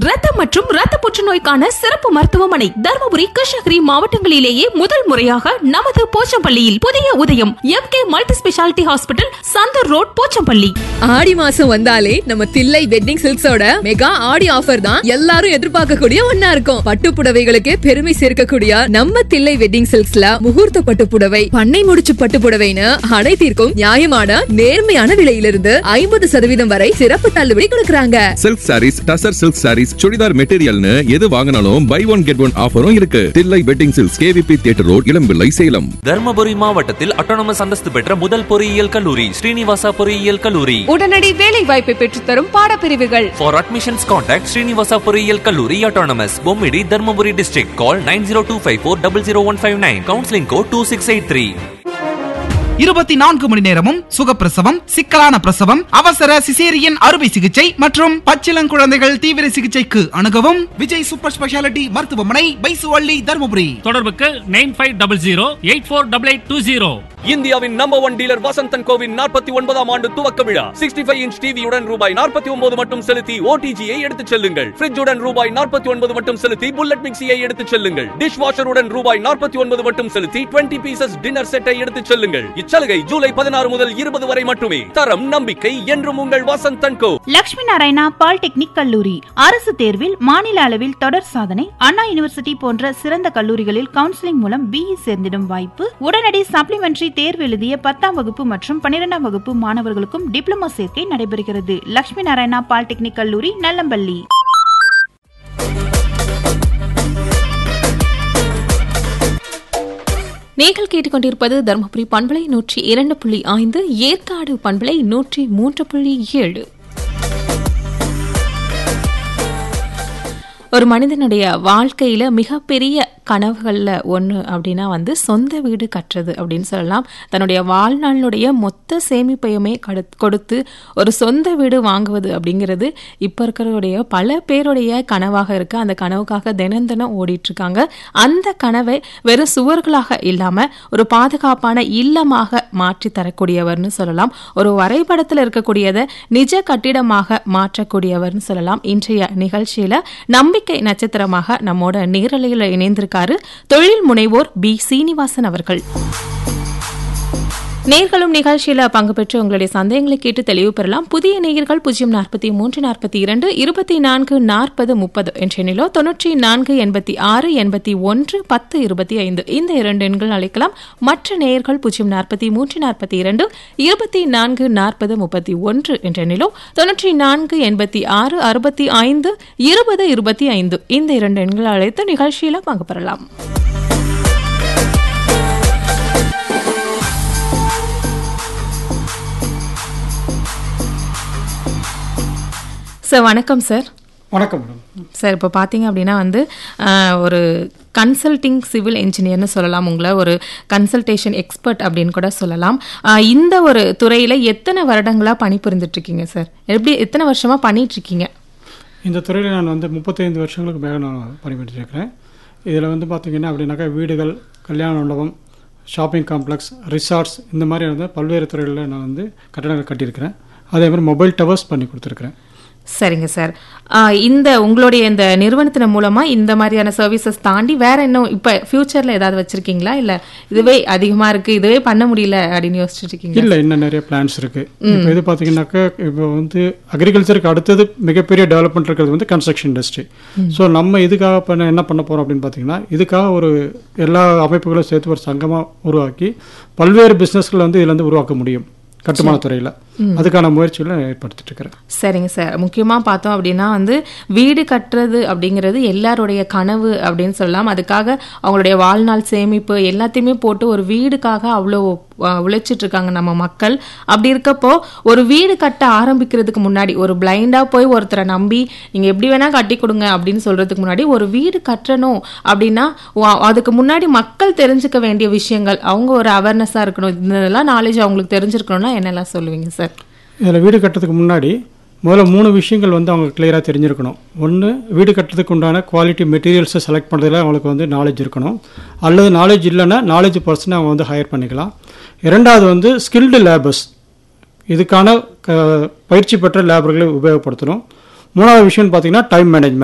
ரத்த மற்றும் ரத்த புற்றுநோய்க்கான சிறப்பு மருத்துவமனை தர்மபுரி, கிருஷ்ணகிரி மாவட்டங்களிலேயே முதல் முறையாக நமது போச்சம்பள்ளியில் புதிய உதயம் MK multi speciality hospital, Santoor road, Pochampalli. ஆடி மாசம் வந்தாலே நம்ம தில்லை வெட்டிங் சில்க்ஸோட மெகா ஆடி ஆஃபர் தான் எல்லாரும் எதிர்பார்க்கக்கூடிய ஒன்னா இருக்கும். பட்டு புடவைகளுக்கு பெருமை சேர்க்கக்கூடிய நம்ம தில்லை வெட்டிங் சில்க்ஸ்ல முகூர்த்த பட்டு புடவை, பண்ணை முடிச்சு பட்டு புடவைன்னு அனைத்திற்கும் நியாயமான நேர்மையான விலையிலிருந்து 50% வரை சிறப்பு தள்ளுபடி கொடுக்கறாங்க. சில்க் சாரீஸ், டசர் சில்க் சாரீஸ், சுடிதார் மெட்டீரியல்னு எது வாங்கினாலும் பை ஒன் கெட் ஒன் ஆஃபரும் இருக்கு. Thillai wedding silks, KVP theatre road, இளம்பிள்ளை, சேலம். தர்மபுரி மாவட்டத்தில் அட்டானமஸ் அந்தஸ்து பெற்ற முதல் பொறியியல் கல்லூரி ஸ்ரீனிவாசா பொறியியல் கல்லூரி. உடனடி வேலை வாய்ப்பை பெற்றுத்தரும் பாடப்பிரிவுகள். For admissions contact ஸ்ரீனிவாசா பொறியியல் கல்லூரி autonomous, Bommidi, Dharmapuri district. Call 9025400159. Counseling code 2683. 24 மணி நேரமும் சுகப்பிரசவம், சிக்கலான பிரசவம், அவசர சிசேரியன் அறுவை சிகிச்சை மற்றும் பச்சிளங்குழந்தைகள் தீவிர சிகிச்சைக்கு அணுகவும் விஜய் சூப்பர் ஸ்பெஷாலிட்டி மருத்துவமனை, பைசுவள்ளி, தர்மபுரி. தொடர்புக்கு 9500848820. இந்தியாவின் நம்பர் 1 டீலர் வசந்தன் கோவின் 49ஆம் ஆண்டு துவக்க விழா. 65 இன்ச் டிவியுடன் ரூபாய் 49 மட்டும் செலுத்தி OTG-ஐ எடுத்துச் செல்லுங்கள். ஃப்ரிட்ஜுடன் ரூபாய் 49 மட்டும் செலுத்தி புல்லட் மிக்சியை எடுத்துச் செல்லுங்கள். டிஷ் வாஷருடன் ரூபாய் 49 மட்டும் செலுத்தி 20 பீசஸ் டின்னர் செட்டை எடுத்துச் செல்லுங்கள். இச்சலுகை ஜூலை 16 முதல் 20 வரை மட்டுமே. தரம், நம்பிக்கை என்றும் உங்கள் வசந்தன் கோ. லட்சுமி நாராயணா பாலிடெக்னிக் கல்லூரி அரசு தேர்வில் மாநில அளவில் தொடர் சாதனை, அண்ணா யூனிவர்சிட்டி போன்ற சிறந்த கல்லூரிகளில் கவுன்சிலிங் மூலம் BE சேர்ந்திடும் வாய்ப்பு. உடனடி சப்ளிமெண்டரி தேர்வு எழுதிய 10ஆம் வகுப்பு மற்றும் 12ஆம் வகுப்பு மாணவர்களுக்கும் டிப்ளமோ சேர்க்கை நடைபெறுகிறது. லட்சுமி நாராயணா பாலிடெக்னிக் கல்லூரி, நல்லம்பள்ளி. நீங்கள் கேட்டுக்கொண்டிருப்பது தர்மபுரி பண்பலை 102.5, ஏற்காடு பண்பலை 103.7. ஒரு மனிதனுடைய வாழ்க்கையில மிகப்பெரிய கனவுகள்ல ஒன்று அப்படின்னா சொந்த வீடு கட்டுறது அப்படின்னு சொல்லலாம். தன்னுடைய வாழ்நாளுடைய மொத்த சேமிப்பையுமே கொடுத்து ஒரு சொந்த வீடு வாங்குவது அப்படிங்கிறது இப்போ இருக்கிறவருடைய பல பேருடைய கனவாக இருக்கு. அந்த கனவுக்காக தினம் தினம் ஓடிட்டு இருக்காங்க. அந்த கனவை வெறும் சுவர்களாக இல்லாம ஒரு பாதுகாப்பான இல்லமாக மாற்றி தரக்கூடியவர்னு சொல்லலாம். ஒரு வரைபடத்தில் இருக்கக்கூடியதை நிஜ கட்டிடமாக மாற்றக்கூடியவர்னு சொல்லலாம். இன்றைய நிகழ்ச்சியில நம்பிக்கை நட்சத்திரமாக நம்மோட நேரலையில் இணைந்திருக்காரு தொழில் முனைவோர் B. சீனிவாசன் அவர்கள். நேர்களும் நிகழ்ச்சியில பங்கு பெற்று உங்களுடைய சந்தேகங்களை கேட்டு தெளிவு பெறலாம். புதிய நேயர்கள் 04342 24 40 30 என்ற எண்ணிலோ 94 86 81 10 25 இந்த 2 எண்கள் அழைக்கலாம். மற்ற நேயர்கள் 04342 24 40 31 என்ற எண்ணிலோ 94 86 65 20 25 இந்த 2 எண்கள் அழைத்து நிகழ்ச்சியில பங்கு பெறலாம். சார் வணக்கம் சார். வணக்கம் மேடம். சார் இப்போ பார்த்தீங்க அப்படின்னா ஒரு கன்சல்டிங் சிவில் இன்ஜினியர்னு சொல்லலாம். உங்களை ஒரு கன்சல்டேஷன் எக்ஸ்பர்ட் அப்படின்னு கூட சொல்லலாம். இந்த ஒரு துறையில் எத்தனை வருடங்களாக பணிபுரிந்துட்டு இருக்கீங்க சார்? எத்தனை வருஷமாக பண்ணிட்டு இருக்கீங்க? இந்த துறையில் நான் 35 வருஷங்களுக்கு மேலே நான் பணிபுரிஞ்சிட்டு இருக்கிறேன். இதில் பார்த்தீங்கன்னா அப்படின்னாக்கா வீடுகள், கல்யாண மண்டபம், ஷாப்பிங் காம்ப்ளெக்ஸ், ரிசார்ட்ஸ், இந்த மாதிரி பல்வேறு துறைகளில் நான் கட்டடங்கள் கட்டியிருக்கிறேன். அதே மாதிரி மொபைல் டவர்ஸ் பண்ணி கொடுத்துருக்குறேன். சரிங்க சார். இந்த உங்களுடைய இந்த நிறுவனத்தின் மூலமா இந்த மாதிரியான சர்வீசஸ் தாண்டி வேற இன்னும் இப்ப ஃபியூச்சர்ல ஏதாவது வச்சிருக்கீங்களா? இல்ல இதுவே அதிகமா இருக்கு, இதுவே பண்ண முடியல அப்படின்னு யோசிச்சுட்டு இருக்கீங்க? இல்ல, இன்னும் நிறைய பிளான்ஸ் இருக்கு. இப்போ இது பாத்தீங்கன்னாக்கா இப்போ அக்ரிகல்ச்சருக்கு அடுத்தது மிகப்பெரிய டெவலப்மெண்ட் இருக்கிறது கன்ஸ்ட்ரக்ஷன் இண்டஸ்ட்ரி. ஸோ நம்ம இதுக்காக என்ன பண்ண போறோம் அப்படின்னு பாத்தீங்கன்னா, இதுக்காக ஒரு எல்லா அமைப்புகளும் சேர்த்து ஒரு சங்கமா உருவாக்கி பல்வேறு பிசினஸ்களை இதுல உருவாக்க முடியும் கட்டுமான துறையில். அதுக்கான முயற்சிகளை ஏற்படுத்திட்டு இருக்கிறேன். சரிங்க சார். முக்கியமாக பார்த்தோம் அப்படின்னா வீடு கட்டுறது அப்படிங்கிறது எல்லாருடைய கனவு அப்படின்னு சொல்லலாம். அதுக்காக அவங்களுடைய வாழ்நாள் சேமிப்பு எல்லாத்தையுமே போட்டு ஒரு வீடுக்காக அவ்வளோ உழைச்சிட்டு இருக்காங்க நம்ம மக்கள். அப்படி இருக்கப்போ ஒரு வீடு கட்ட ஆரம்பிக்கிறதுக்கு முன்னாடி ஒரு பிளைண்டா போய் ஒருத்தரை நம்பி நீங்க எப்படி வேணா கட்டி கொடுங்க அப்படின்னு சொல்றதுக்கு முன்னாடி ஒரு வீடு கட்டணும் அப்படின்னா அதுக்கு முன்னாடி மக்கள் தெரிஞ்சுக்க வேண்டிய விஷயங்கள், அவங்க ஒரு அவேர்னஸா இருக்கணும், இதெல்லாம் நாலேஜ் அவங்களுக்கு தெரிஞ்சிருக்கணும்னா என்னெல்லாம் சொல்லுவீங்க சார்? இதில் வீடு கட்டுறதுக்கு முன்னாடி முதல்ல 3 விஷயங்கள் அவங்க கிளியராக தெரிஞ்சிருக்கணும். ஒன்று, வீடு கட்டுறதுக்கு உண்டான குவாலிட்டி மெட்டீரியல்ஸை செலக்ட் பண்ணுறதுல அவங்களுக்கு நாலேஜ் இருக்கணும். அல்லது நாலேஜ் இல்லைன்னா நாலேஜ் பர்சனை அவங்க ஹையர் பண்ணிக்கலாம். இரண்டாவது ஸ்கில்டு லேபர்ஸ், இதுக்கான பயிற்சி பெற்ற லேபர்களை உபயோகப்படுத்தணும். மூணாவது விஷயம் பார்த்தீங்கன்னா டைம் மேனேஜ்மெண்ட்.